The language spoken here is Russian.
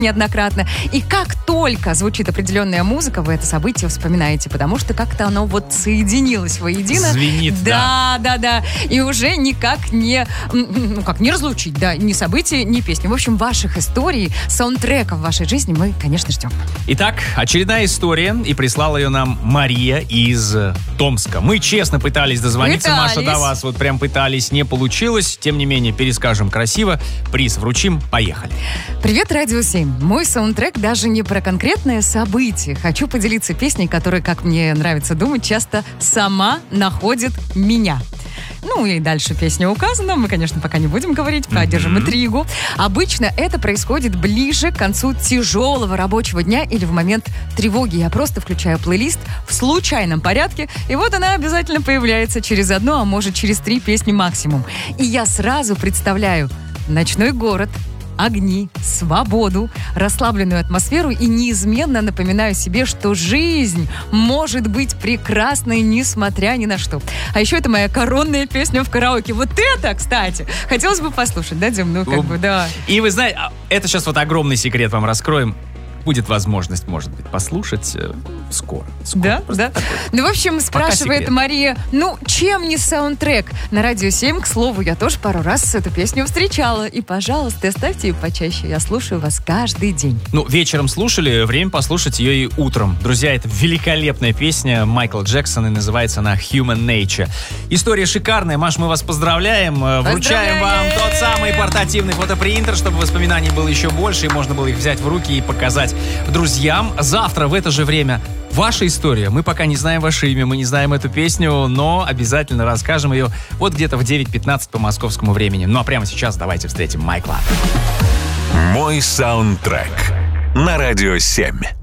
неоднократно. И как только звучит определенная музыка, вы это событие вспоминаете, потому что как-то оно вот соединилось воедино. Звенит, да. Да. И уже никак не разлучить, да, ни события, ни песни. В общем, ваших историй, саундтреков в вашей жизни мы, конечно, ждем. Итак, очередная история, и прислала ее нам Мария из Томска. Мы честно пытались дозвониться, Маша, до вас. Вот прям пытались, не получилось. Тем не менее, перескажем красиво. Приз вручим. Поехали. Привет, Радио 7. Мой саундтрек даже не про конкретное событие. Хочу поделиться песней, которая, как мне нравится думать, часто сама находит меня. Ну и дальше песня указана. Мы, конечно, пока не будем говорить, поддержим интригу. Обычно это происходит ближе к концу тяжелого рабочего дня или в момент тревоги. Я просто включаю плейлист в случайном порядке, и вот она обязательно появляется через одну, а может через 3 песни максимум. И я сразу представляю ночной город, огни, свободу, расслабленную атмосферу и неизменно напоминаю себе, что жизнь может быть прекрасной, несмотря ни на что. А еще это моя коронная песня в караоке. Вот это, кстати, хотелось бы послушать, да, Дим? Ну, как бы, да. И вы знаете, это сейчас вот огромный секрет вам раскроем. Будет возможность, может быть, послушать скоро. Да? Ну, в общем, спрашивает Мария, чем не саундтрек? На Радио 7, к слову, я тоже пару раз эту песню встречала. И, пожалуйста, оставьте ее почаще. Я слушаю вас каждый день. Вечером слушали, время послушать ее и утром. Друзья, это великолепная песня Майкла Джексона, и называется она Human Nature. История шикарная. Маш, мы вас поздравляем. Вручаем вам тот самый портативный фотопринтер, чтобы воспоминаний было еще больше, и можно было их взять в руки и показать друзьям. Завтра в это же время ваша история. Мы пока не знаем ваше имя, мы не знаем эту песню, но обязательно расскажем ее вот где-то в 9:15 по московскому времени. Ну а прямо сейчас давайте встретим Майкла. Мой саундтрек на Радио 7.